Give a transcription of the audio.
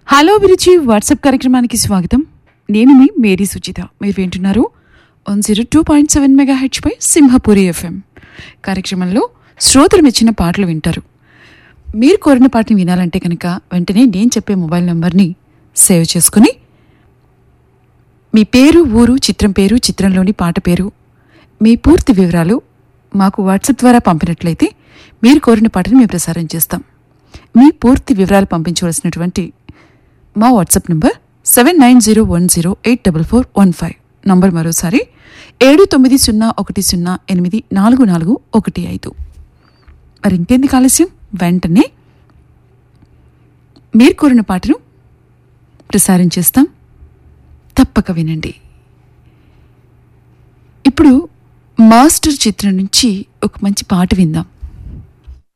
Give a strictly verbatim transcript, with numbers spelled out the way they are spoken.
Hello అభిరుచి WhatsApp కార్యక్రమానికి స్వాగతం. నేను మీ మేరీ సుచిత. మీరు వింటున్నారు one zero two point seven mega H పై సింహపురి ఎఫ్ఎం కార్యక్రమంలో శ్రోతలు మెచ్చిన పాటలు వింటారు. మీరు కోరిన పాటని వినాలంటే కనుక వెంటనే నేను చెప్పే మొబైల్ నెంబర్ని సేవ్ చేసుకుని మీ పేరు, ఊరు, చిత్రం పేరు, చిత్రంలోని పాట పేరు, మీ పూర్తి వివరాలు మాకు వాట్సాప్ ద్వారా పంపినట్లయితే మీరు కోరిన పాటని మేము ప్రసారం చేస్తాం. మీ పూర్తి వివరాలు పంపించవలసినటువంటి మా WhatsApp number seven nine zero one zero eight double four one five number మరోసారి ఏడు తొమ్మిది సున్నా ఒకటి సున్నా ఎనిమిది నాలుగు నాలుగు ఒకటి ఐదు. మరి ఇంకెందుకు ఆలస్యం, వెంటనే మీరు కోరిన పాటను ప్రసారం చేస్తాం. తప్పక వినండి. ఇప్పుడు మాస్టర్ చిత్రం నుంచి ఒక మంచి పాట విందాం.